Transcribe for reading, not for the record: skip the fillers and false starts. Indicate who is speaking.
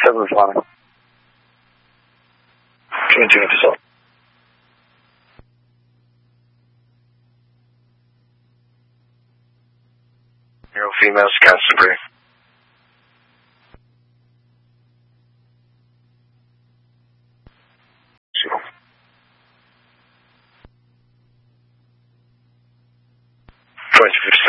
Speaker 1: 7-5. 22 officer. Male, female, scan supreme. Zero. 2056.